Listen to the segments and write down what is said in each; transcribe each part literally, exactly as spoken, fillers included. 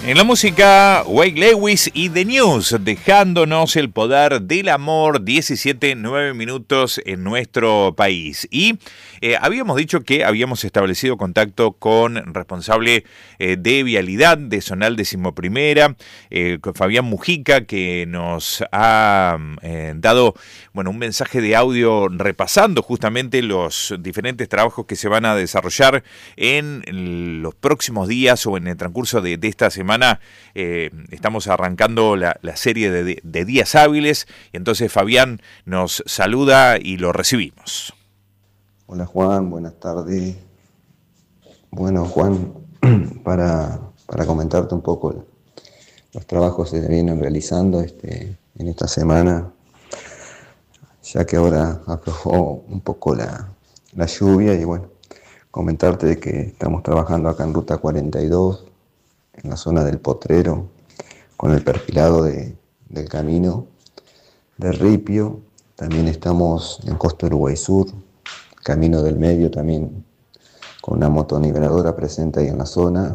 En la música, Wake Lewis y The News, dejándonos el poder del amor, diecisiete, nueve minutos en nuestro país. Y eh, habíamos dicho que habíamos establecido contacto con responsable eh, de vialidad de Zonal Decimoprimera, eh, con Fabián Mujica, que nos ha eh, dado bueno, un mensaje de audio repasando justamente los diferentes trabajos que se van a desarrollar en los próximos días o en el transcurso de, de esta semana. Eh, estamos arrancando la, la serie de, de días hábiles y entonces Fabián nos saluda y lo recibimos. Hola Juan, buenas tardes. Bueno Juan, para, para comentarte un poco los trabajos que se vienen realizando este, en esta semana, ya que ahora aflojó un poco la, la lluvia y bueno, comentarte de que estamos trabajando acá en Ruta cuarenta y dos, en la zona del Potrero, con el perfilado de, del camino de Ripio. También estamos en Costa Uruguay Sur, Camino del Medio también, con una motoniveladora presente ahí en la zona.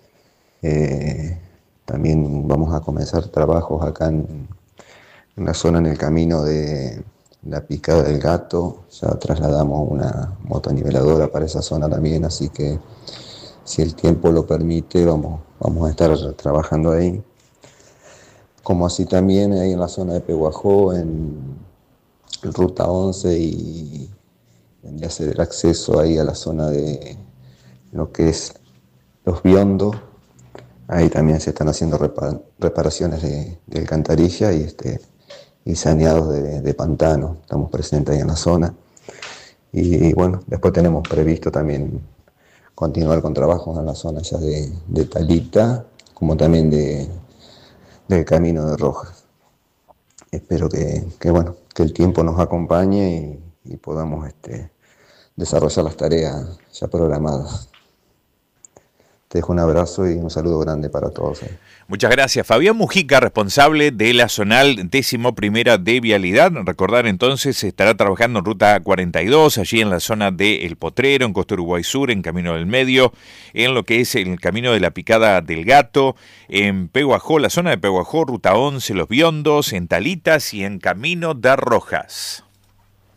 Eh, también vamos a comenzar trabajos acá en, en la zona, en el camino de la Picada del Gato. Ya trasladamos una motoniveladora para esa zona también, así que si el tiempo lo permite, vamos, vamos a estar trabajando ahí. Como así también ahí en la zona de Pehuajó, en Ruta once, y vendría a ser el acceso ahí a la zona de lo que es Los Biondos. Ahí también se están haciendo repar, reparaciones de, de alcantarilla y, este, y saneados de, de pantano. Estamos presentes ahí en la zona. Y, y bueno, después tenemos previsto también continuar con trabajos en la zona ya de, de Talita, como también de, del Camino de Rojas. Espero que, que, bueno, que el tiempo nos acompañe y, y podamos este, desarrollar las tareas ya programadas. Te dejo un abrazo y un saludo grande para todos. Eh. Muchas gracias. Fabián Mujica, responsable de la Zonal Decimoprimera de Vialidad. Recordar entonces, estará trabajando en Ruta cuarenta y dos, allí en la zona de El Potrero, en Costa Uruguay Sur, en Camino del Medio, en lo que es el camino de la Picada del Gato, en Pehuajó, la zona de Pehuajó, Ruta once, Los Biondos, en Talitas y en Camino de Rojas.